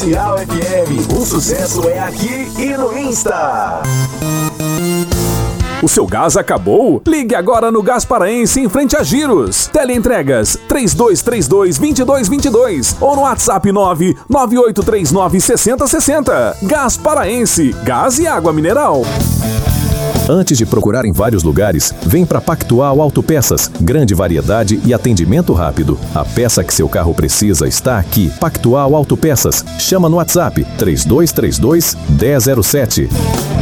Comercial FM. O sucesso é aqui e no Insta. O seu gás acabou? Ligue agora no Gás Paraense em frente a Giros. Teleentregas 3232-2222 ou no WhatsApp 99839-6060. Gás Paraense, gás e água mineral. Antes de procurar em vários lugares, vem para Pactual Autopeças. Grande variedade e atendimento rápido. A peça que seu carro precisa está aqui. Pactual Autopeças. Chama no WhatsApp 3232-1007.